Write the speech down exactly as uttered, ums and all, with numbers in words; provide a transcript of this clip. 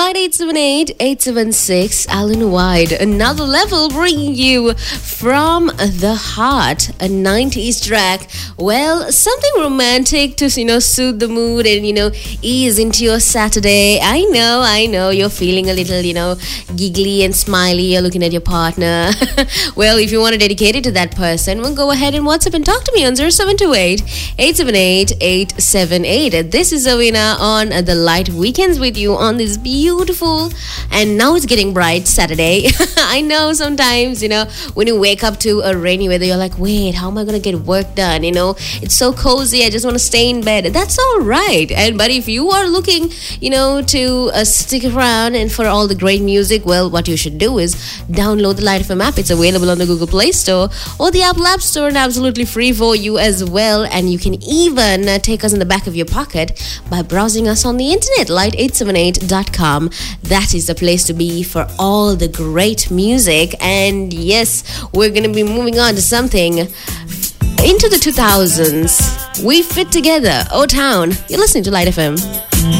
Light eight seven eight, eight seven six, Alan White. Another level bringing you from the heart, a nineties track. Well, something romantic to, you know, soothe the mood and, you know, ease into your Saturday. I know, I know, you're feeling a little, you know, giggly and smiley. You're looking at your partner. Well, if you want to dedicate it to that person, well, go ahead and WhatsApp and talk to me on zero seven two eight, eight seven eight, eight seven eight. This is Avina on the Light Weekends with you on this beautiful, and now it's getting bright Saturday. I know sometimes, you know, when you wake up to a rainy weather, you're like, wait, how am I going to get work done? You know, it's so cozy. I just want to stay in bed. That's all right. And but if you are looking, you know, to uh, stick around and for all the great music, well, what you should do is download the Light F M app. It's available on the Google Play Store or the Apple App Store, and absolutely free for you as well. And you can even uh, take us in the back of your pocket by browsing us on the internet, light eight seven eight dot com. That is the place to be for all the great music. And yes, we're going to be moving on to something into the two thousands. We fit together. O-Town. You're listening to Light F M.